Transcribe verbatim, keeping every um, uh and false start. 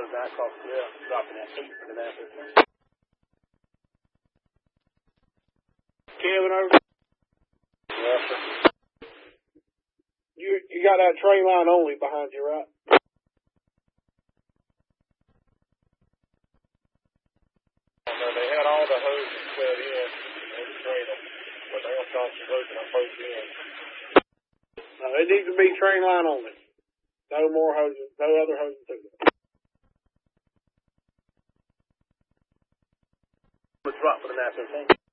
back off the yeah, dropping that heat for the NASA. Kevin over. Yes, sir. You you got that train line only behind you, right? No, they had all the hoses set in and straight them, but they don't start hosing them both in. No, it needs to be train line only. No more hoses, no other hoses to it. Let's drop for the NASA.